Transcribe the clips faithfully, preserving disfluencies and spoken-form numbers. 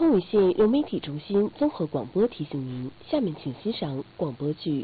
丰武县流媒体中心综合广播提醒您，下面请欣赏广播剧。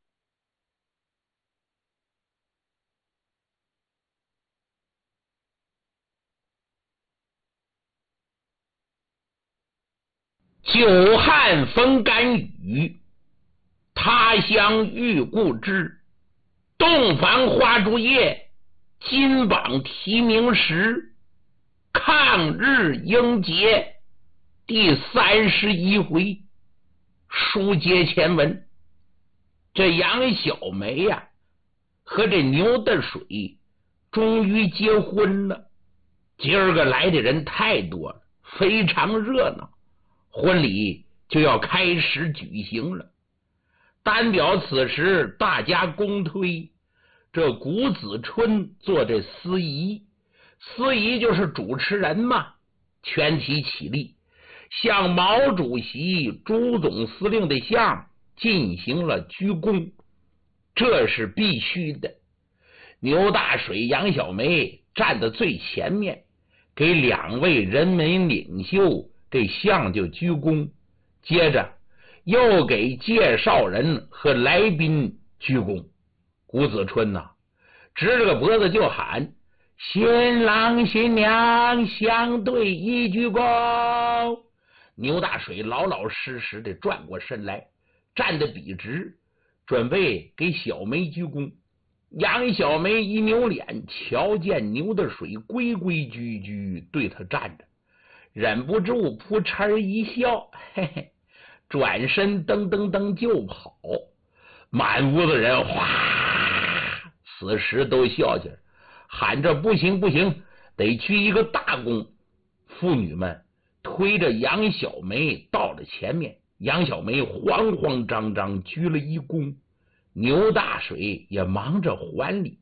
久旱逢甘雨，他乡遇故知。洞房花烛夜，金榜题名时。抗日英杰第三十一回，书接前文。这杨小梅呀、啊，和这牛的水终于结婚了。今儿个来的人太多了，非常热闹。婚礼就要开始举行了。单表此时大家公推，这谷子春做这司仪，司仪就是主持人嘛，全体起立，向毛主席、朱总司令的像进行了鞠躬，这是必须的。牛大水、杨小梅站在最前面，给两位人民领袖这像就鞠躬，接着又给介绍人和来宾鞠躬。谷子春呐、啊，直着个脖子就喊：新郎新娘相对一鞠躬。牛大水老老实实的转过身来，站得笔直，准备给小梅鞠躬。杨小梅一扭脸，瞧见牛大水规规矩矩对他站着，忍不住扑哧一笑，嘿嘿，转身噔噔噔就跑。满屋子人哗，此时都笑起来，喊着不行不行，得鞠一个大躬。妇女们推着杨小梅到了前面，杨小梅慌慌张张鞠了一躬，牛大水也忙着还礼。